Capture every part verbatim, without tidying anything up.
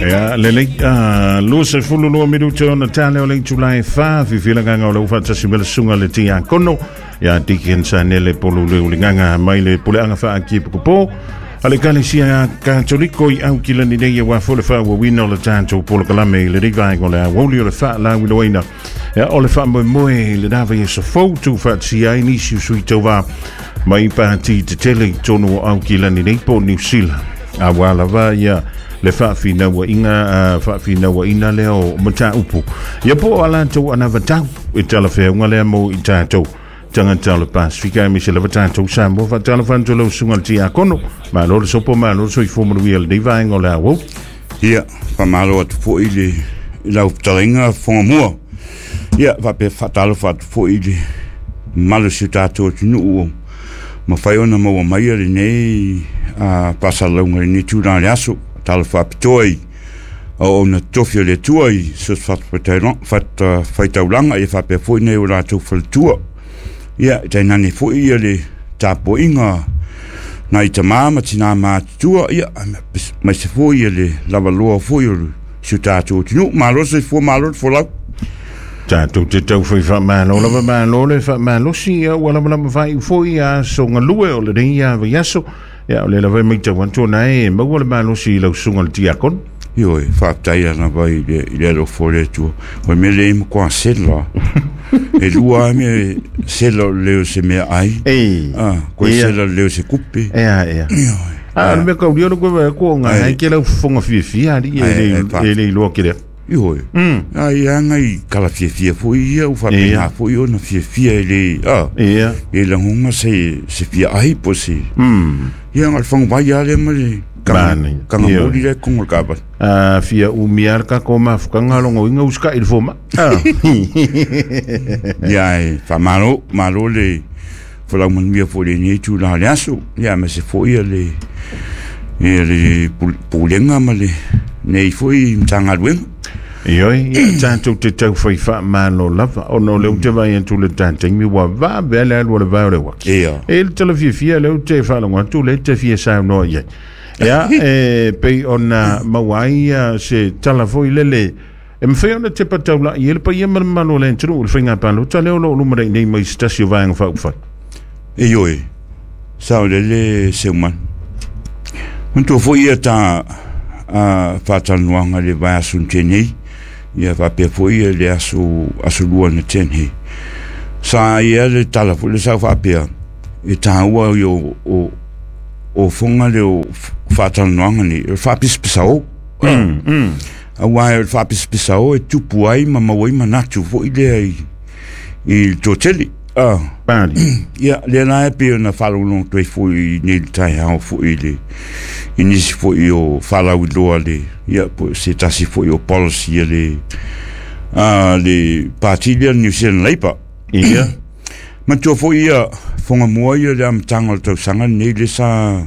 Ja, lele ah lu se fulu lu minuto ona tale o le July fa fi fila nga o le ufatsa simela sunga le tia kono ya dikensa nele polu le ulinganga mai le puleanga fa aki po ale kalisia katoliko i au kila ni nei wa fole fa wa wino le tanto polo kalame le riga ngo le woli le fa la wino ina ya ole fa mo mo le dava ye so foto fa si ai ni si sui tova mai pa ti te tele tono au kila ni nei po New Zealand a wala va ya le fa fina wa inga fa fina wa ina le o mata upu ya po ala to ana vata e telefe ngale mo i tato tanga tala Pasifika mi se levata to sambo fa telefon to lo sungal tia kono ma lo so po ma lo so i fomo wiel de va ngola wo ia fa malo at fo ile la uptaringa fo mo ia va pe fatal fa fo ile malo sita to nu ma fa ona mo mai ile nei a pasalo ngari ni tu dan yaso tal fa pitoi o na tofio le tuai so fa petairon fat faitaulang e fa pe fo nei ora to fal tua ia te nani fo ia le tapo inga na i te mama tina ma tua ia mai se fo ia le lava loa fo ia su tato tinu malo se fo malo fo lau tato te tau fo i fa malo lava malo le fa malo si ia wala wala mawhai fo ia so ngalue o le reia va yaso ia o le lava mai te wanto na e mau le malo si lau sunga le tiakon Io fa taia na vai le lo fore tu o me le mo kwa sella e lua me sella le se me ai ah ko sella le se kupi ja ja ah me ko dio ko ko nga ai ke la fonga fi fi ali e le le lo ke io ai ai kala fi fi fo ia u fa me ha fo io na fi fi ele ah ja e la hunga se se fi ai po si mm ia ngal fong vai ale me Bani, kanga mori le kongo kaba. Ah, fia u miarka koma fukanga longo inga uska il foma. Ah. Ya, fa malo, malo le fola mun mia fole ni tu la laso. Ya, me se foi le le pulenga male. Nei foi mtanga lwen. Ioi, tanto te tau foi fa malo lava. O no le te vai en tu le tante mi wa va bela lo le va le wa. Ja. El te le fia fia le te fa longo tu le te fia sa no ye. Ja, e pe ona mawai se tala foi lele e mfei ona te pataula i ele pa ia malo le tru le finga palo tale o lo numere nei mai stasio vang fa fa e yoi sa lele se man unto foi ia ta a fata nuanga le vai asun teni ia va pe foi le asu asu luana teni sa ia le tala foi le sa fa pe e ta wa yo o o fonga le o fata noanga ni e fa pis pisao mm mm a wa e fa pis pisao e tupu ai mama wai manatu fo ile ai il toteli ah bali ia le na e pe na falo long toi fo i ni tai ha fo ile ini si fo io fala u do ale ia po se tasi fo io policy le ah le parti de New Zealand Labour ia ma tu fo ia fonga moa ia le amtanga tau sanga nei le sa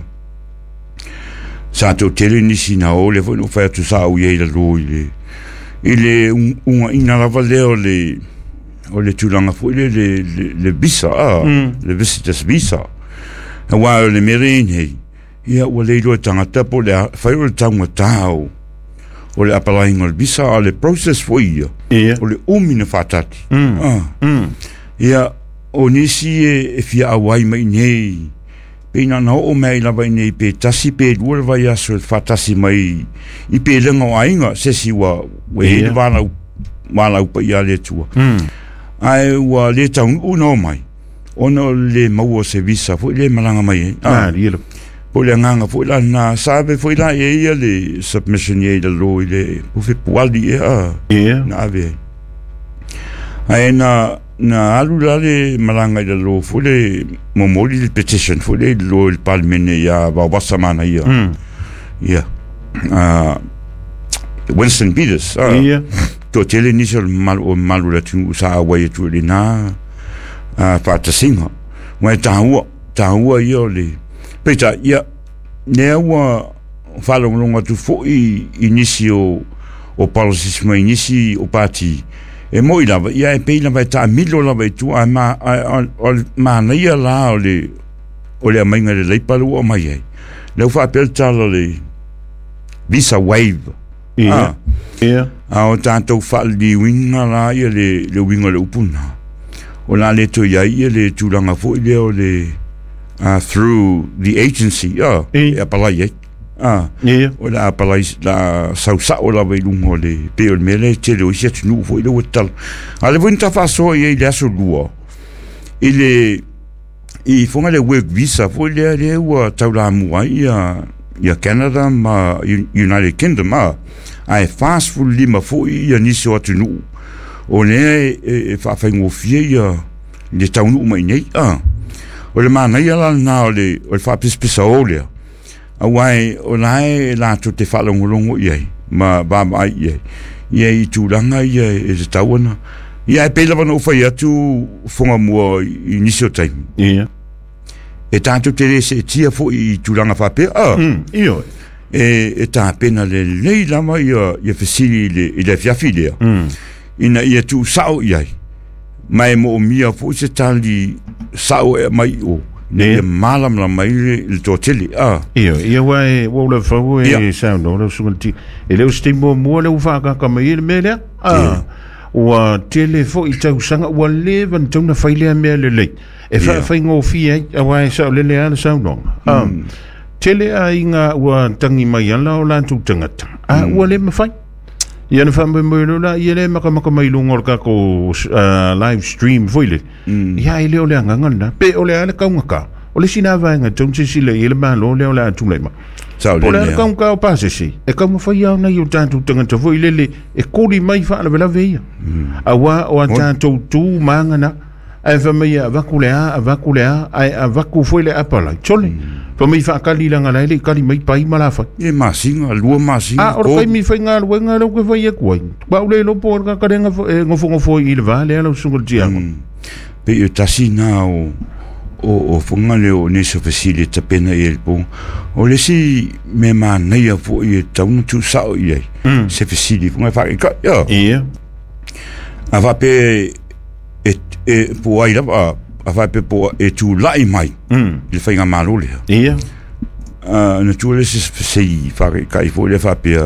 sa to tele ni sina o le fo no fa tu sa u ia le lo ile ile un ina la vale o le o le tulanga fo ile le le visa le visitors visa a wa le merine ia o le lo tanga tapo le fa o tanga tau o le applying o visa le process fo ia o le umina fatati ah ia o nisi e fia awai mai nei pena na o mai la vai nei pe tasi pe dua vai aso fatasi mai i pe lenga ainga se si wa we va na va la pa ia le tua ai wa le tau uno mai ono le mau se visa fo le malanga mai ah rielo po le nganga fo la na sabe fo la e ia le submission ye le lo le o fe puali ah na ave ai na na alu le malanga de lo fule momoli le petition fule lo il palmene ya va basamana ya ya ah Winston Peters ia to tele ni sol mal o malu la tu sa wa tu le na ah pata singa wa ta wa ta wa yo le peta ya ne wa falo longa tu fo i inicio o policy ma inici o parti e moi lava ia e pei lava ta milo lava tu a ma o ma na ia la o le o le mainga le leipalu o mai ai le fa pel talo le visa waive Ia. Ia. A o tātou whaali winga la ia le, le winga le upuna. O la le to ia ia le tūranga fo i leo le uh, through the agency. Ah, e apalai e. Ah, Ia. o la apalai la sausa o la veilungo le pe o mele te le o isia tunu fo i le watal. A le winta faso i e le aso lua. I le i fonga le work visa fo i le le ua taula mua i a ia Canada ma United Kingdom ma ai fast full lima fo ia nisi o atunu o le e whawhaingo fia ia le taunu umai nei ah o le mana ia la na o le o le whapispisa o lea a wai o lai la to te whalongolongo iai ma ba mai iai iai i tūranga iai e te tauana iai pela wana uwhai atu whonga mua i nisi o taimi Ia. e tātou te rese e tia fo i tūranga whapea ah Ia. e e tā pena le lei lama ia ia fesili le i le fiafi lea ina ia tu sao iai mai mo mia fo se tali sao e mai o ne malam la mai le toteli ah Ia. Ia wai wo le fau e sao no le sunti. E le stimo mo le ufaka ka mai le mele. Ah. Wa tele fo i tau sanga wa le van tona faile me le le. E fa fa ngo fi e wai sao le le ana sao no. Ah. Tele a inga ua tangi mai ala o lantu tangata. A ua le mawhai. Ia na whamai mai lola, ia le maka maka mai lungo ka ko live stream foile. Ia i le o le angangana. Pe o le ala kaunga ka. O le sina vaenga tonse sile i le malo le o le atu leima. O le ala kaunga ka o pase si. E ka mawhai au na i o tātou tangata foile le e kori mai wha ala vela veia. A wa o a tātou tū mangana. Ai whamai a vakulea, a vakulea, ai a vaku foile apalai. Tole. Fa mai fa kali langa lai le kali mai pai malafa e masinga lua masinga ah o kai mi fa nga lu nga lo ke fa ye ko ba ule lo por ka ka nga ngofo ngofo i le vale lo sungul dia pe eu tasina o o o fonga le o ne se facile ta pena el bon o le si me ma na ia fo i taunu tu sa o i se facile fonga fa ka ya ia ava pe et e po ai la a vai pe po e tu lai mai le fai nga malo le ia uh na tu le se sei fa ka i fo le fa pe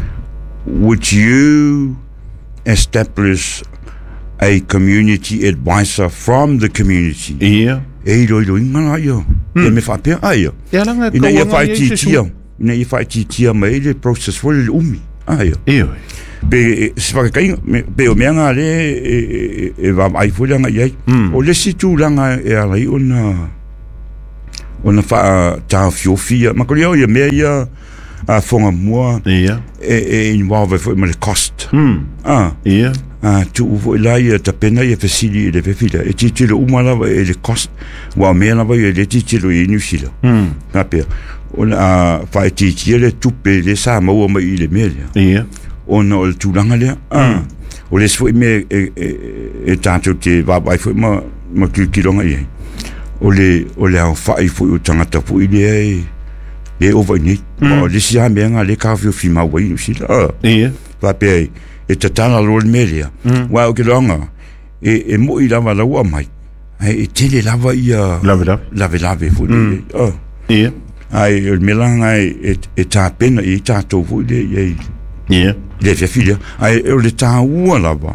would you establish a community advisor from the community ia e lo lo ngana yo e me fa pe ai yo ia langa ina ia fa ti ti ina ia fa ti ti mai le process fo le umi ai ia be se fa kai be o menga le e va ai fu langa ia o le situ langa e ala i ona ona fa ta fiofia ma ko ia me ia a fonga mua ia e e involve fo me le cost ah ia ah tu vo la ia ta pena ia facili le fefila e ti ti lo umala e le cost wa me na va ia le ti ti lo inusila na pe ona fa ti ti le tupe le sa ma o mai le me ia ona o le tūranga lea ah o le sfoi me e e tātou te wabai foi ma ma kikironga i o le o le au whai foi o tangata foi lea e e o vai nei o le si a mea le kawhio whima wai usila ah ia wape e te tana lo le melea wa o ke longa e e mo i lava lau mai e tele lava ia lave lave lave lave foi ah ia ai o melanga e e tā pena i tātou foi le ia ia le fia filia ai o le tāua lava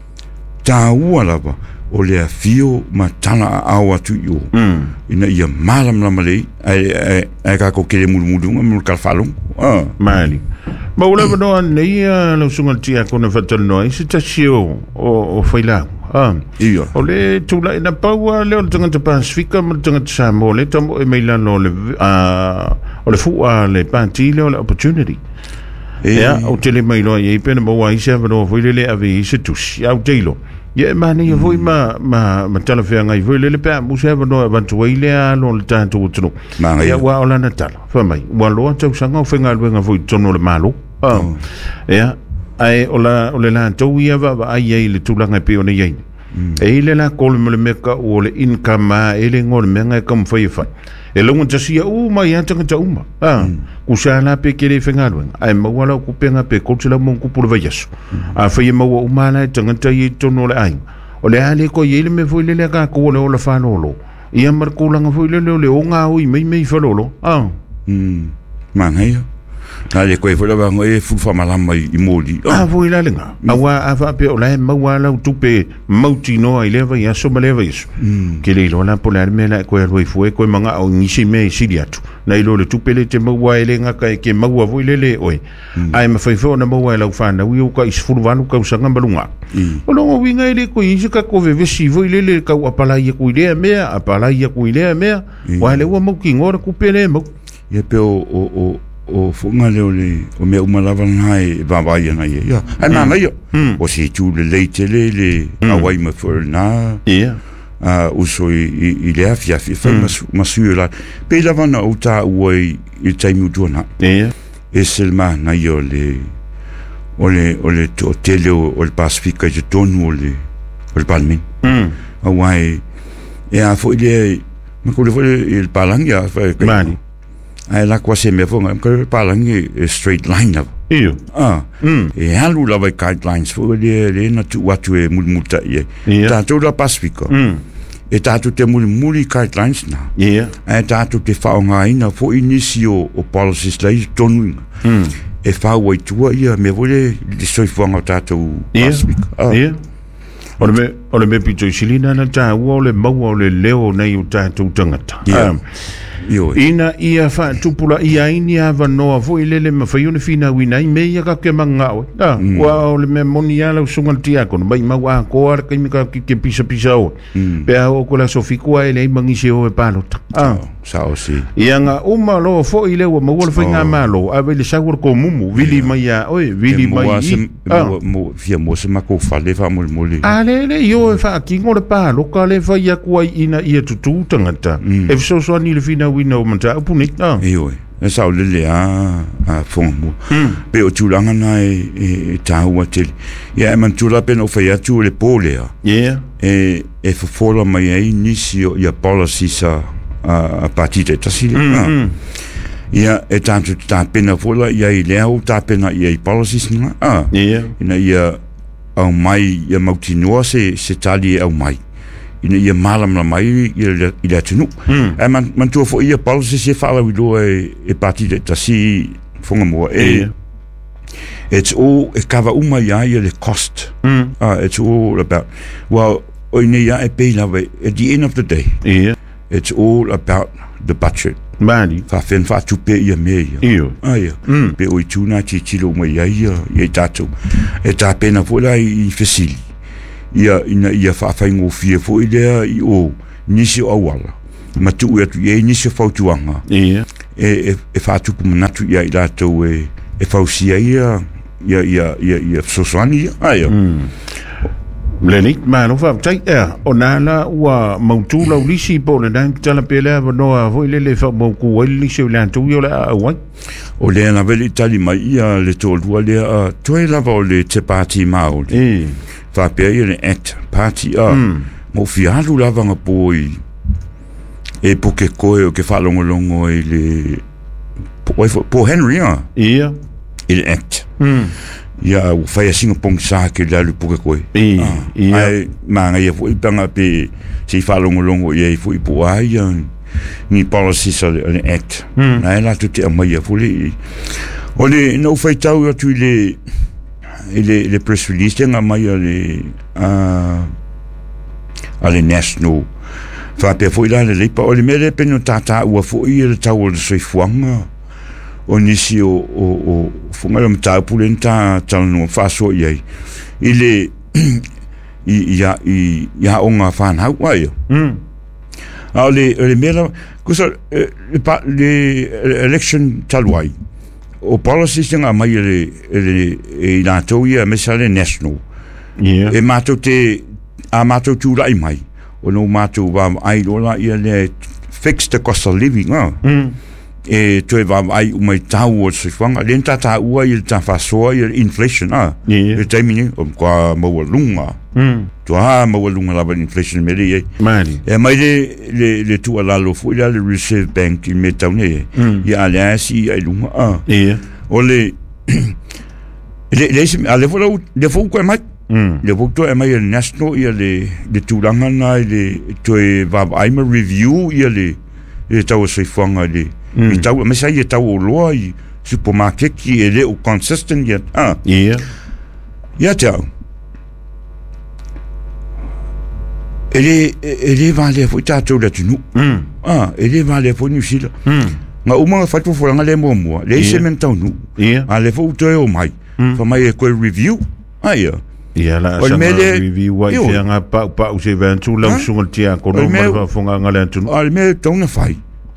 tāua lava o le fio ma tana awa tu yo ina ia malam la malei ai ai ka ko kele mulu mulu mulu ka falong ah mali ma ule no nei lo sungal tia kona fatal noi se tasio o o faila ah ia o le tula ina paua le o tanga te pasifika ma tanga te samo le tamo e meila no le ah o le fu a le pantile o le opportunity ja o tele mai lo e pena mo ai se no foi le ave se tus ya o telo ye ma ne foi ma ma ma tala fe ngai foi le pe mo se no eventually le lo le tanto tu ya wa ola natal fa mai wa lo tau sanga fe ngal nga foi tono le malo ah ya ai ola ole la tau ia va ai ai le tulanga pe ona ye e le la kol me le meka o le income e le ngol me ngai kam foi fa e longo tasia u mai anta ka uma ah kusana pe kere fengalu ai mawala ku penga pe ko tsela mon ku pulva yesu a fa ye mawa umana tanga tai tono le ai o le ale ko yele me foi le le ka ko le o le fa lolo ia mar ko langa foi le le o nga u mai mai fa lolo ah mm manai na le koe fora va ngoe fu fa malama i moli a voi la lenga a wa a va pe o la ma wa la tu pe mauti no ai leva ia so maleva iso ke le lo na polar me la koe roi fu e koe manga o ngisi me siriatu na ilo le tu pe le te ma wa ele nga ka ke ma wa voi le le oi ai ma fai fo na ma wa la fa na wi o ka is fu va no ka usanga balunga o lo winga ele ko i ka ko ve si voi le le ka wa pala ia ku ile me a pala ia ku ile me wa le wa mo ki ngora ku pe le mo ia pe o o o funga le o le o me umalava nai va va ia nai ia ana na ia o si tu le leite le le awai ma for na ia a uso i i le afia fi fa masu la pe la vana o ta oi i taimu tuana ia e selma na ia le o le o le to tele o le Pacifica je tonu o le o le palmin awai e a fo ile ma ko le fo il palangia fa mani ai la kwa se me fonga ko palangi straight line up io ah e halu la vai guidelines fo le le na tu watu e mul multa ye ta to la Pacifica e ta tu te mul muli guidelines na ia e ta tu te fa nga ina fo inisio o policies lai tonu e fa wai tu ia me vole le soi fonga ta tu Pacifica ia ole me ole me pito silina na ta wo le mau le leo nei o ta tu tangata Yo. Ina ia fa tupula ia ini ava noa vo ilele ma faione fina wina i me ia ka ke manga o da wa ole me monia la sunga tia kon mai ma wa ko ar ka mi ka ke pisa pisa o pe a o ko la sofikua ele mangi se o e palota ah sa o si ia nga uma lo fo ile o ma wol fainga malo a vele sa ko mumu vili mai ya oi vili mai mo fia mo se ma ko fa le fa mo mo le ale le yo fa ki ngore pa lo ka le fa ia ko ina ia tutu tangata e so so ni le fina no manta puni ah io e sa le le a a fomo pe o tulanga na e ta wa tel ia man tula pe no fa ia tu le pole yeah e e fo fola mai e inicio ia policy sa a partita tasile ia e tanto ta pena fola ia i le o ta pena ia i policies na ah yeah ina ia au mai ia mautinoa se se tali au mai ina ia malam na mai ia ia tunu e man man tu fo ia policy se fala wi do e e partida tasi fonga mo e it's all e kava uma ia ia le cost ah it's all about well o ina ia e pe la at the end of the day yeah it's all about the budget mani fa fen fa tu pe ia me io ah ia pe o tuna ti tilo mo ia ia ia tatu e ta pena fola i facili ia ina ia fa fa ngo fie fo ile i o nisi o wala ma tu e tu e nisi fa tu anga ia e e fa tu na tu ia ila to e e fa usia ia ia ia ia ia so soani ai Lenny man of up take there onana wa mautu la lisi po le dan tala pele no vo ile le fa mo ku ile se la tu yo la wa o le na veli tali mai ia le tol wa le a toi la vo le te party mau e fa pe ile act party a mo fialu la vanga poi e po ke koe o ke fa longo longo ile po po Henry a ia ile act ia o fai singa pong sa ke la lu puka koe e ai manga ia foi panga pe se fa longo longo ia foi po ai ni policy so an act na ela tu te mai ia foi ole no fai tau tu le le le press release nga mai le a ale national fa pe foi la le pa ole mele pe no tata o foi le tau le soi fuanga o nisi o o o funga le mta pulenta tau no fa so ye ile i ya i ya onga fan ha wa yo mm ale le mera kusa le pa le election talwai o policy singa mai le le e na to ia mesale national yeah e mato te a mato tu lai mai o no mato va ai lo la ia le fixed the cost of living ah mm e tu va ai o mai tau o se fanga lenta ta ua il ta fa so il inflation ah e termine o qua mo lunga mm tu ha mo lunga la inflation me le mani e mai le le le tu ala lo fu le reserve bank il meta ne ia ala si ai lunga ah e o le le le ale fu le fu qua mai le fu to e mai il national ia le le tu langa na le tu va ai ma review ia le e tau se fanga le i tau me sai e tau loa i supermarket ki e le o consistent ia ah ia ia tau ele ele vale foi tatou le tunu mm ah ele vale foi New Zealand mm nga uma fa tu fora ngale mo mo le se mentau nu ia ale fo to o mai fa mai e ko review aia ia la O sa mele- review wa Io. ia pa pa u se ventu la Ha? sunga tia ko no O me- ma fonga ngale tu al me tona fai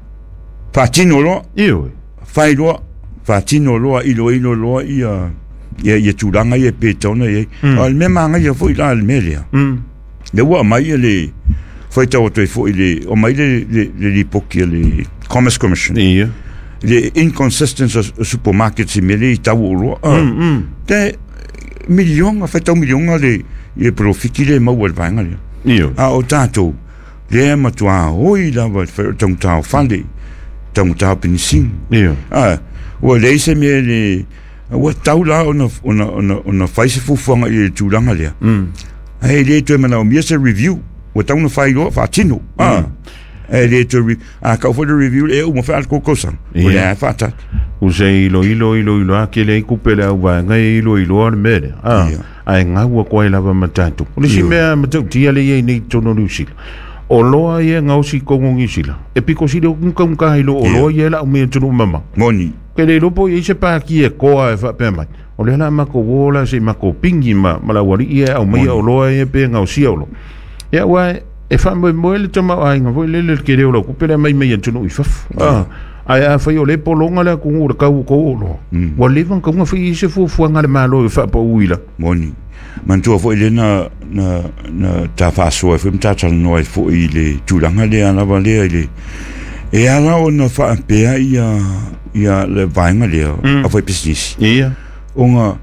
fa tino lo io fai lo fa tino lo ilo ilo lo ia ia ia tulanga ia pe tona ia Mm. al me manga ia foi la al melia mm le wa mai le foi tau to foi le o mai le le le li poki le Commerce Commission ia le inconsistency of supermarkets in mele tau lo mm mm te milion fa tau milion le e profiti le mau al vanga le io a o tatou le matua oi la va fer tong tau fandi tong tau pinsin io ah o le se me le o tau la ona ona ona ona fai se fufuanga i tu langa le mm ai le tu mana o mi se review o tau na fai lo fa tino ah ai le tu a ka fo de review e o mo fa ko kosan o le Yeah. fa ta u se ilo ilo ilo ilo akele ku pele au wa ngai ilo ilo ar mere ah Ia. ai nga wa ko ila ba matatu le si Ia. me matau tia le ye ni tono lusi o loa ye nga o si kongo ngi sila e piko si do kun kun ka ilo o Ia. loa ye la o me tono mama moni ke le lopo ye se pa ki e ko a fa pe mai o le la ma ko wola se ma ko pingi ma ma la wari ye au mai o loa ye pe nga o si o lo ya wa e fa mo mo le toma ai nga vo le le ke le o lo ku pele mai mai tono i fa ah ai a fai o le polonga le ku ur ka ko lo Mm. wa le van ka nga fai se fu fu nga le malo fa pa uila moni man tu fo ile na na na ta fa so fo mta ta no fo ile tu langa le ana va le ile e ala o na fa pe ia ia le vanga le Mm. a foi business ia onga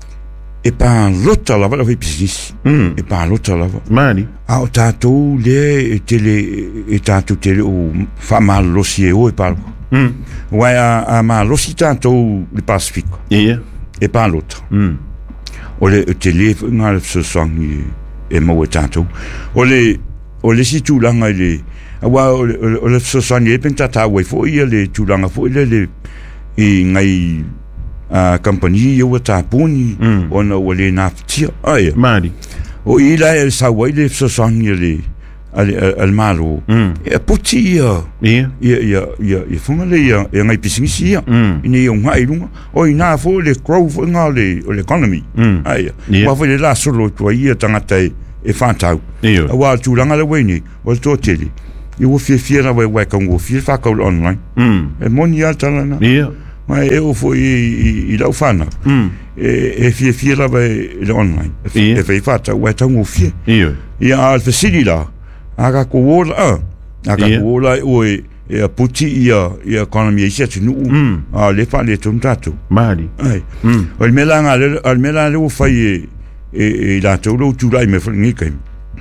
e pa lota la va foi business mm e pa lota la mani a o tatou le e tele e tatou tele o fa mal lo si e o e pa mm wa a a ma lo si tatou le pacifico ia e pa lota mm o le te le nga le so sangi e mo tatou o le o le si tulanga i le a wa o le o le so sangi e penta ta we fo ia le tulanga fo ile le i ngai a company yo ta puni Mm. ona o le naftia ai mani o ila e sa wa le so sangi le al al malo mm e puti ia ia ia ia ia ia funga le ia e ngai pisingisi ia mm ini o ngai lunga o ina fo le growth nga le o le economy mm ai Ia. wa foi la solo tua ia tangata e e fantau ia a wa tu langa le wini o to tele i wo fie fie na we we kan wo fie fa ka online mm e moni alta na ia mai e o foi i i la fana mm e e fie fie la we le online e fi- Ia. e fai fata we tang wo fie ia ia al facility la aga ko wola a aga Ia. ko wola o e e a puti ia ia economy ia tu nu Mm. a le fa le tum tatu mani ai mm o le melanga le al melanga le o fai e e e la to lo tu lai me fa ni kai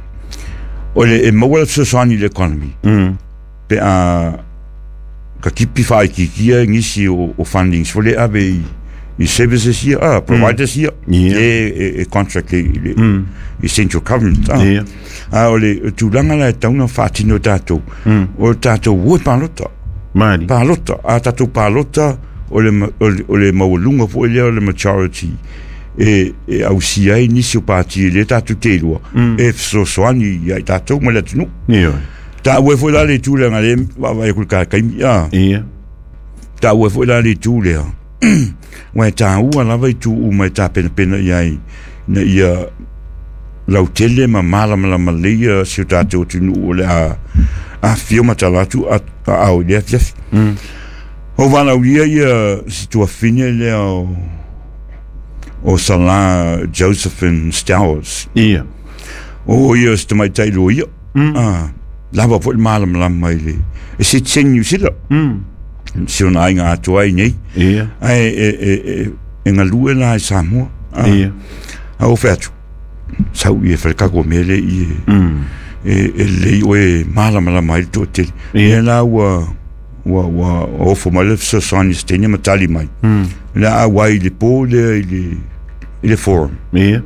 o le e mo se sani le economy mm pe a ka kipi fai ki kia ngisi o o funding so le ave i i services here ah providers here Ia. e e- e contract le le- mm i central government ah ia a o le tu langa la tauna fatino tato mm o tato wo palota mani palota a tato palota o le ma- o le- o le maulunga fo le o le majority e e au sia nisi o parti le tato te lua Mm. e so soani ya tato mo le tunu ia ta we fo la le tu le ngale va va ku ka kai ya ia ta we fo la le tu le wa ta u ala vai tu u mai ta pena pena ya na ia lau tele ma mala mala malia si ta tu tu nu le a a fio ma tala tu a a o le fia mm o va la ia ia si tu a fine le o o sala Josephine Stowers ia o ia sta mai tai lo ia mm ah la va fo mala mala mai le e si tsenyu sila mm si ona inga tu ai nei ia ai e e e e nga lue la Samoa ah ia a o fetu sau i e fer ka ko mele i mm e e le o e mala mala mai to te Ia. e la wa wa wa o fo male so sani stenia matali mai mm la a wai le pole i le i le forum ia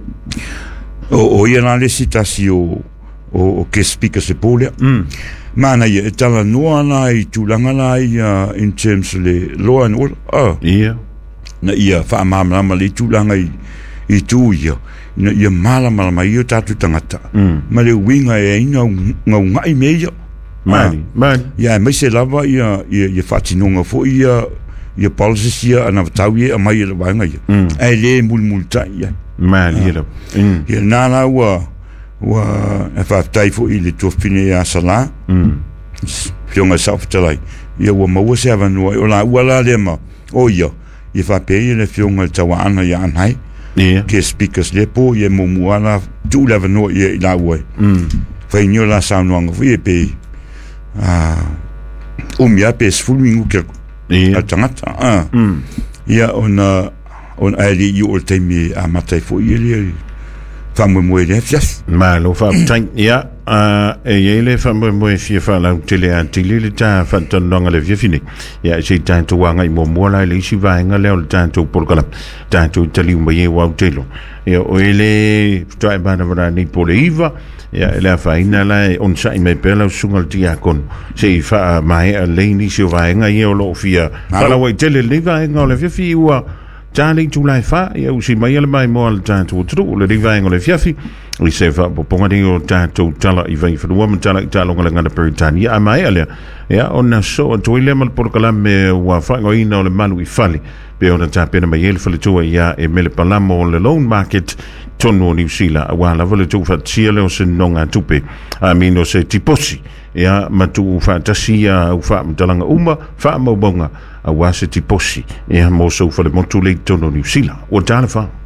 o o ia na le sitasi o o o ke speaker se pole mm mana ia tala noa na i tulanga na i uh, in terms of le law and order ah ia na ia fa mama ma le tulanga i i tu ia na ia mala mala mai ia tatu tangata ma le winga e ina nga ngai meia mani mani ia mai se lava ia ia ia fatinonga fo ia ia policy ia ana tau ia mai le wanga ia ai le mul mul tai ia mani ia ia nana wa wa e fa tai fo i le tofine ia sala fionga saftalai ia wa maua se avanu o la wala le ma o ia ia fa pe ia fionga tawana ia anhai Yeah. Ke speakers le po ye mo muana tu leva no ye la we. Mm. Fa inyo la sound wang fi pe. Ah. O mia pe sfulmingu ke. Yeah. Atangata. Ah. Mm. Ya ona on ali you all time me a matai fo ye le. Fa mo mo le fias. Ma lo fa tan ya a e ye le fa mo mo fi fa la tele antili le ta fa ton longa le vie fini. Ya si tan to wanga mo mo la le si va nga le tan to por kala. Tan to tali mo ye wa telo. Ya o ele try ba na ni poliva. Ya ele fa ina la on sa me pela sungal dia kon. Se fa mai a le ni si va nga ye lo fia. Fa la wa tele le va nga le vie fi wa Charlie July fa ia usi mai le mai mo al tanto tru le riva ngole fiafi i se fa po ponga di o tanto tala i vai fa woman tala i tala ngala ngana peritani a mai ale ia ona so to ile mal por kala me wa fa ngo ina le malu i fali pe ona ta pena mai el fali to ia e mele palamo le loan market tono ni sila wa la vole to fa tiele o se nonga tupe a mino se tiposi ia matu fa tasia u fa mtalanga uma fa mo bonga a wase tiposi e mo so fa le motu le tono ni sila o tala fa